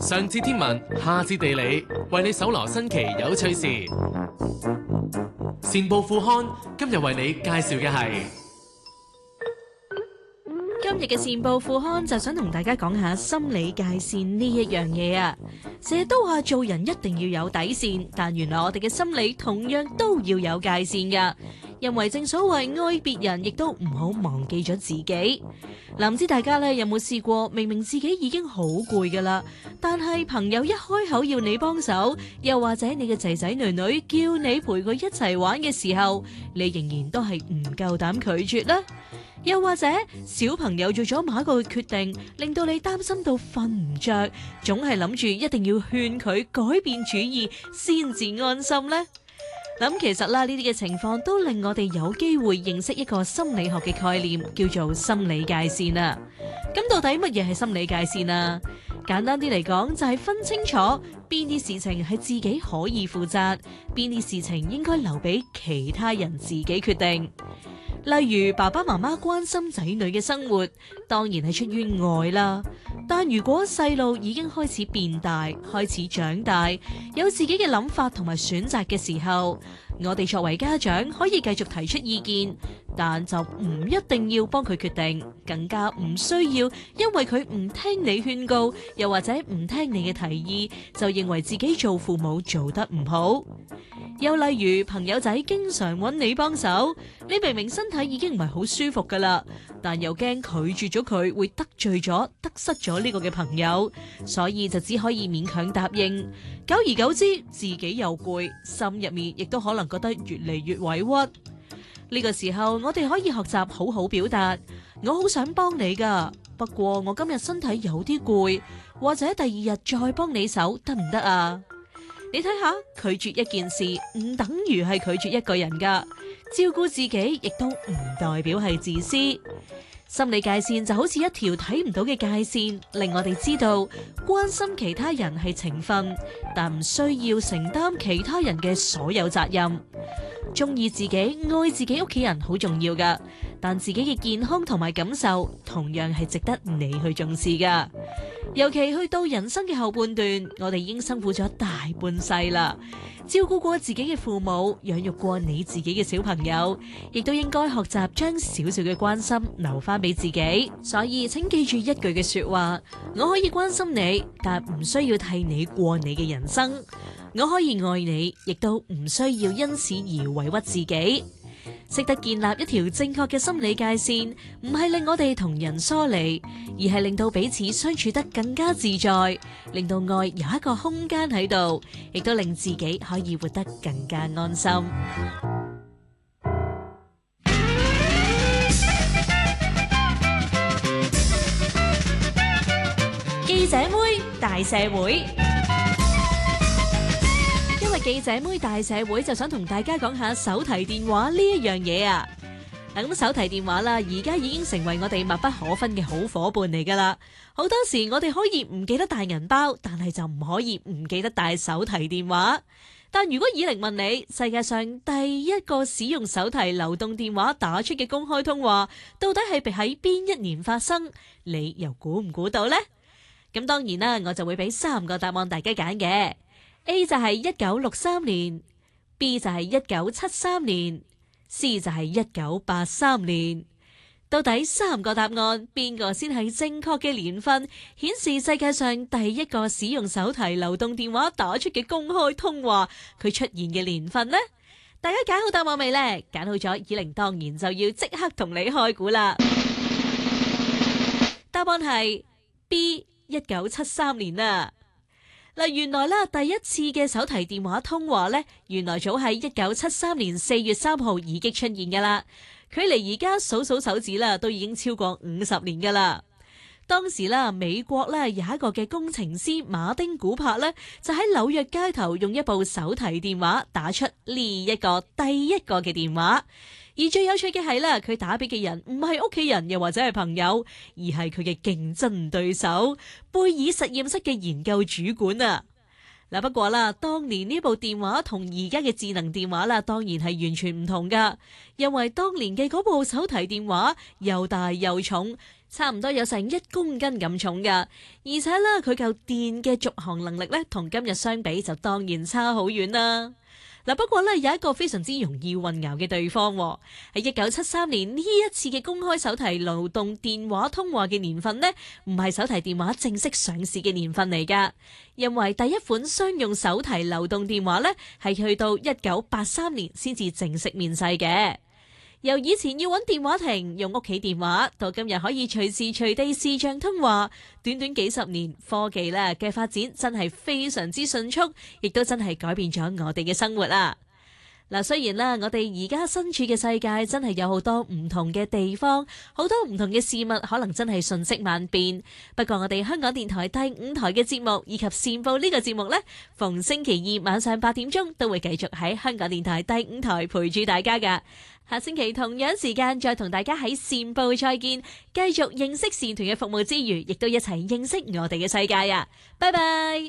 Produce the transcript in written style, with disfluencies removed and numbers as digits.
上至天文，下至地理，為你搜羅新奇有趣事。善報副刊今日為你介紹嘅係今日嘅善報副刊就想同大家講下心理界線呢一樣嘢啊！成日都話做人一定要有底線，但原來我哋嘅心理同樣都要有界線噶。因為正所謂愛別人，亦都唔好忘記咗自己。唔知大家咧有冇試過，明明自己已經好攰噶啦，但係朋友一開口要你幫手，又或者你嘅仔仔女女叫你陪佢一齊玩嘅時候，你仍然都係唔夠膽拒絕啦。又或者小朋友做咗某一個決定，令到你擔心到瞓唔着，總係諗住一定要勸佢改變主意先至安心呢。咁其實啦，呢啲嘅情況都令我哋有機會認識一個心理學嘅概念，叫做心理界線啊。咁到底乜嘢係心理界線啊？簡單啲嚟講，就係分清楚邊啲事情係自己可以負責，邊啲事情應該留俾其他人自己決定。例如爸爸媽媽關心仔女嘅生活，當然係出於愛啦。但如果細路已經開始變大，開始長大，有自己嘅諗法同埋選擇嘅時候，我哋作為家長可以繼續提出意見，但就唔一定要幫佢決定，更加唔需要因為佢唔聽你勸告，又或者唔聽你嘅提議，就認為自己做父母做得唔好。又例如朋友仔經常揾你幫手，你明明身體已經唔係好舒服噶啦，但又驚拒絕咗佢會得罪咗、得失咗呢個嘅朋友，所以就只可以勉強答應。久而久之，自己又攰，心入面亦都可能覺得越嚟越委屈。呢個時候，我哋可以學習好好表達，我好想幫你噶，不過我今日身體有啲攰，或者第二日再幫你手得唔得啊？你睇下，拒絕一件事唔等於係拒絕一個人噶，照顧自己亦都唔代表係自私。心理界線就好似一條睇唔到嘅界線，令我哋知道關心其他人係情分，但唔需要承擔其他人嘅所有責任。中意自己、愛自己屋企人好重要噶，但自己嘅健康同埋感受同樣係值得你去重視噶。尤其去到人生嘅後半段，我哋已經辛苦咗大半世啦，照顧過自己嘅父母，養育過你自己嘅小朋友，亦都應該學習將少少嘅關心留翻俾自己。所以請記住一句嘅說話：我可以關心你，但唔需要替你過你嘅人生；我可以愛你，亦都唔需要因此而委屈自己。識得建立一條正確嘅心理界線，唔係令我哋同人疏離，而係令到彼此相處得更加自在，令到愛有一個空間喺度，亦都令自己可以活得更加安心。記者妹大社會。因為記者妹大社會就想同大家講下手提電話呢一樣嘢啊。咁手提電話啦，而家已經成為我哋密不可分嘅好夥伴嚟噶啦。好多時我哋可以唔記得帶銀包，但係就唔可以唔記得帶手提電話。但如果以玲問你，世界上第一個使用手提流動電話打出嘅公開通話，到底係喺邊一年發生？你又估唔估到呢？咁當然啦，我就會俾3個答案大家揀嘅。A 就係1963年，B 就係1973年，C 就係1983年。到底3個答案邊個先係正確嘅年份，顯示世界上第一個使用手提流動電話打出嘅公開通話佢出現嘅年份呢？大家揀好答案未呢？揀好咗，以玲當然就要即刻同你開估啦。答案係 B， 1973年啊。嗱，原來啦，第一次嘅手提電話通話呢，原來早喺1973年4月3號已經出現噶啦，距離而家數數手指啦，都已經超過50年噶啦。當時啦，美國咧有一個嘅工程師馬丁古柏咧，就喺紐約街頭用一部手提電話打出呢一個第一個嘅電話。而最有趣嘅係咧，佢打俾嘅人唔係屋企人，又或者係朋友，而係佢嘅競爭對手貝爾實驗室嘅研究主管啊。 嗱，不過啦，當年呢部電話同而家嘅智能電話啦，當然係完全唔同噶。因為當年嘅嗰部手提電話又大又重，差唔多有成1公斤咁重噶。而且咧，佢嚿電嘅續航能力咧，同今日相比就當然差好遠啦。嗱，不過咧，有一個非常之容易混淆嘅地方，喺1973年呢一次嘅公開手提流動電話通話嘅年份呢，唔係手提電話正式上市嘅年份嚟噶，因為第一款商用手提流動電話呢，係去到1983年先至正式面世嘅。由以前要揾電話亭用屋企電話，到今日可以隨時隨地視像通話，短短幾十年，科技咧嘅發展真係非常之迅速，亦都真係改變咗我哋嘅生活啦。嗱，雖然啦，我哋而家身處嘅世界真係有好多唔同嘅地方，好多唔同嘅事物，可能真係瞬息萬變。不過我哋香港電台第5台嘅節目以及線報呢個節目呢，逢星期2晚上8點鐘都會繼續喺香港電台第5台陪住大家噶。下星期同樣時間再同大家喺線報再見，繼續認識線團嘅服務之餘，亦都一齊認識我哋嘅世界啊！拜拜。